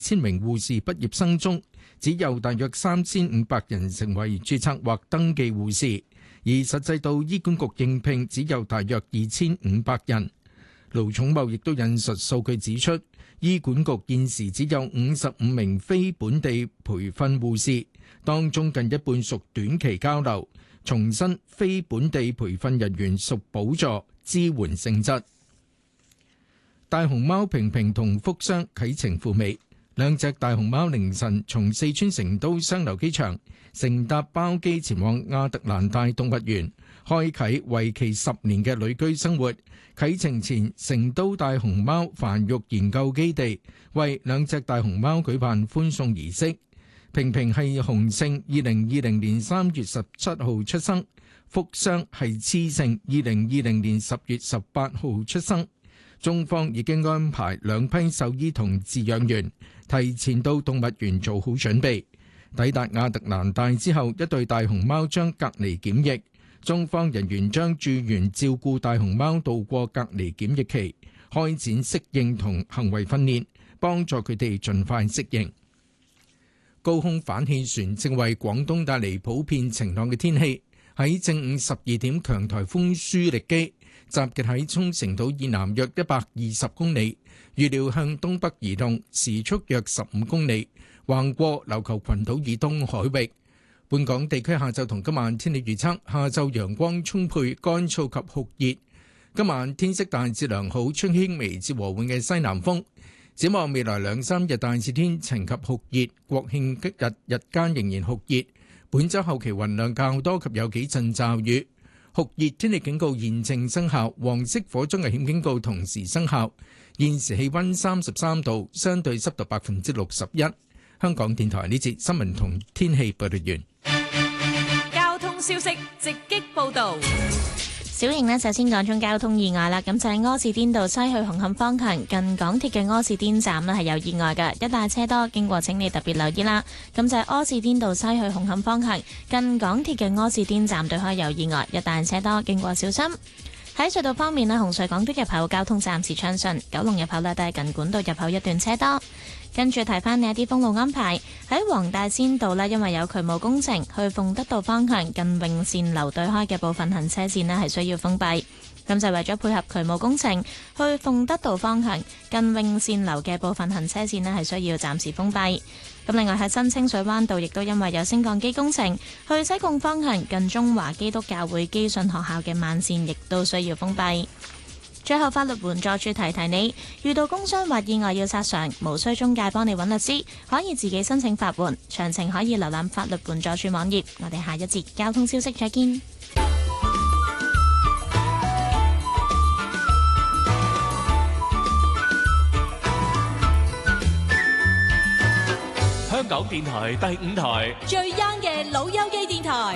千名護士畢業生中，只有大約3500人成為註冊或登記護士，而實際到醫管局應聘只有大約2500人。盧寵茂亦都引述數據指出，醫管局現時只有55名非本地培訓護士，當中近一半屬短期交流，重申非本地培訓人員屬補助支援性質。大熊貓平平同福箱啟程赴美，兩隻大熊貓凌晨從四川成都雙流機場乘搭包機前往亞特蘭大動物園，開啟為期10年嘅旅居生活。啟程前，成都大熊貓繁育研究基地為兩隻大熊貓舉辦歡送儀式。平平係雄性，2020年3月17號出生；福箱係雌性，2020年10月18號出生。中方已經安排兩批獸醫同飼養員提前到動物園做好準備。抵達亞特蘭大之後，一對大熊貓將隔離檢疫。中方人員將駐園照顧大熊貓度過隔離檢疫期，開展適應同行為訓練，幫助佢哋盡快適應。高空反氣旋正為廣東帶嚟普遍晴朗嘅天氣。喺正午12點，強颱風舒力基集結喺沖繩島以南約120公里，預料向東北移動，時速約15公里，橫過琉球群島以東海域。本港地區下晝同今晚天氣預測：下晝陽光充沛，乾燥及酷熱；今晚天色大致良好，吹輕微至和緩嘅西南風。展望未來2-3日大致天晴及酷熱，國慶吉日日間仍然酷熱。本週後期雲量較多及有幾陣驟雨。酷熱天氣警告現正生效，黃色火災危險警告同時生效。現時氣溫33度，相對濕度61%。香港電台呢節新聞同天氣報道完。 交通消息直擊報道。 小瑩呢，就先講中交通意外啦。咁就係柯士甸道西去紅磡方向近港鐵嘅柯士甸站呢，係有意外嘅，一帶車多，經過請你特別留意啦。咁就係柯士甸道西去紅磡方向近港鐵嘅柯士甸站對開有意外，一帶車多，經過小心。喺隧道方面呢，紅隧港島入口交通暫時暢順，九龍入口呢，都係近管道入口一段車多。跟住提翻你一啲封路安排，喺黃大仙道呢，因為有渠務工程，去鳳德道方向近永善樓對開嘅部分行車線呢，係需要封閉。咁就為咗配合渠務工程，去鳳德道方向近永善樓嘅部分行車線呢，係需要暫時封閉。咁另外喺新清水灣道，亦都因為有升降機工程，去西貢方向近中華基督教會基信學校嘅慢線亦都需要封閉。最後，法律援助處提提你，遇到工傷或意外要索償，無需中介幫你揾律師，可以自己申請法援。詳情可以瀏覽法律援助處網頁。我哋下一節交通消息再見。 香港電台第5台最 young 嘅老友記電台。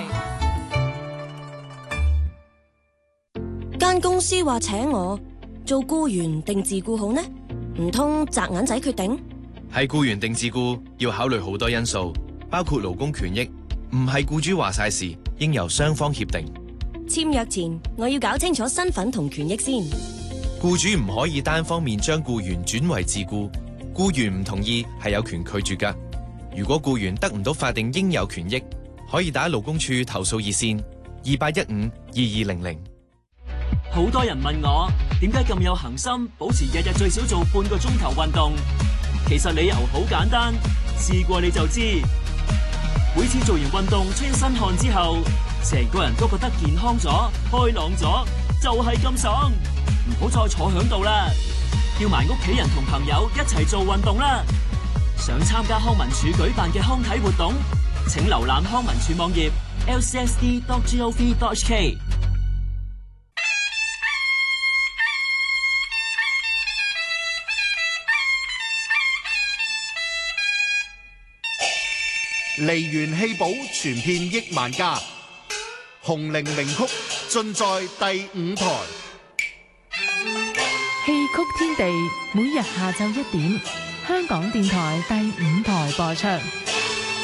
間公司話請我做僱員定自僱好呢？唔通擲銀仔決定？ 係僱員定自僱要考慮好多因素，包括勞工權益，唔係僱主話晒事，應由雙方協定。 簽約前我要搞清楚身份同權益先。 僱主唔可以單方面將僱員轉為自僱，僱員唔同意係有權拒絕㗎。如果僱員得唔到法定應有權益，可以打勞工處投訴熱線28152200。 好多人問我點解咁有恒心，保持日日最少做半個鐘頭運動。其實理由好簡單，試過你就知。每次做完運動出身汗之後，成個人都覺得健康咗、開朗咗，就係咁爽。唔好再坐響度啦，叫埋屋企人同朋友一齊做運動啦。想參加康文署舉辦嘅康體活動，請瀏覽康文署網頁 lcsd.gov.hk。 梨園戲寶傳遍億萬家，紅伶名曲盡在第5台。 戲曲天地每日下晝1點，香港電台第5台播出。